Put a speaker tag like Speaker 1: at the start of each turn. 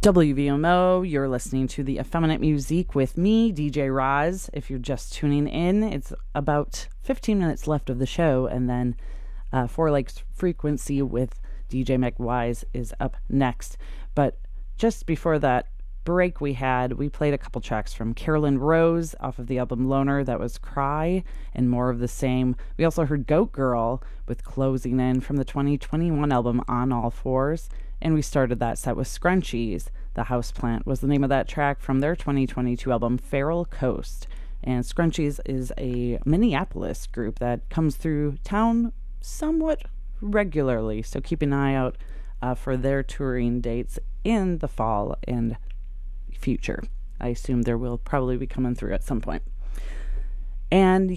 Speaker 1: WVMO, you're listening to the Effeminate Musique with me, DJ Roz. If you're just tuning in, it's about 15 minutes left of the show, and then Four Lakes Frequency with DJ McWise is up next. But just before that break we played a couple tracks from Carolyn Rose off of the album Loner. That was Cry and More of the Same. We also heard Goat Girl with Closing In from the 2021 album On All Fours. And we started that set with Scrunchies. The Houseplant was the name of that track from their 2022 album Feral Coast. And Scrunchies is a Minneapolis group that comes through town somewhat regularly. So keep an eye out for their touring dates in the fall and future. I assume there will probably be coming through at some point. And